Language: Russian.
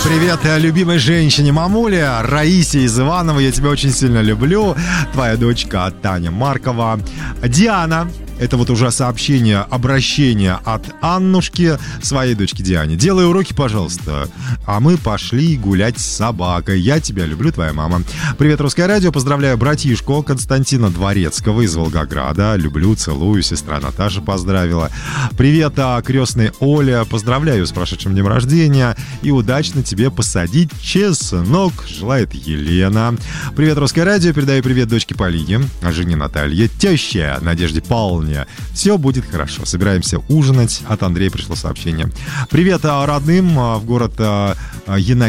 привет любимой женщине, мамуле Раисе из Иваново. Я тебя очень сильно люблю. Твоя дочка Таня Маркова. Диана. Это вот уже сообщение, обращение от Аннушки своей дочке Диане. Делай уроки, пожалуйста. А мы пошли гулять с собакой. Я тебя люблю, твоя мама. Привет, Русское радио. Поздравляю братишку Константина Дворецкого из Волгограда. Люблю, целую. Сестра Наташа поздравила. Привет, крестной Оля. Поздравляю с прошедшим днем рождения. И удачно тебе посадить чеснок. Желает Елена. Привет, Русское радио. Передаю привет дочке Полине, жене Наталье, теща Надежде Павловне. Все будет хорошо. Собираемся ужинать. От Андрея пришло сообщение. Привет родным в город